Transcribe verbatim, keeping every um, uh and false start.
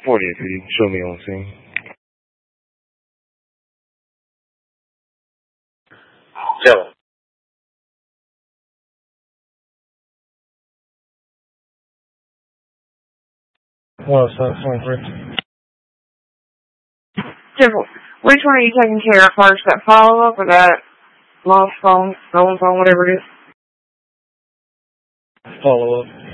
fortieth, could you show me on scene? Joe. Well, so twenty-three. Different. Which one are you taking care of first? That follow-up or that lost phone, stolen phone, whatever it is? Follow-up.